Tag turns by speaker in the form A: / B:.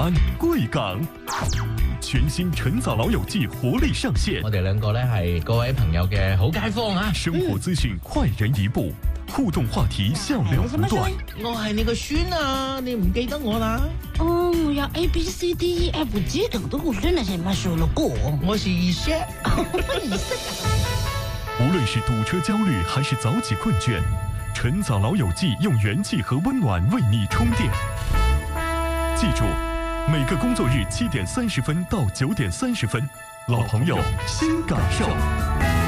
A: 安、贵港。全新晨早老友記活力上線，
B: 我哋兩個呢係各位朋友嘅好街坊啊！
A: 生活資訊快人一步，互動話題笑料不斷。
B: 我係你個孫啊，你唔記得我啦？
C: 哦，我要 ABCDEFG 等的我真的是沒說了過。
B: 我是二叔。
A: 無論是堵車焦慮還是早起困倦，晨早老友記用元氣和溫暖為你充電。記住，每個工作日7點30分到9點30分，老朋友新感受。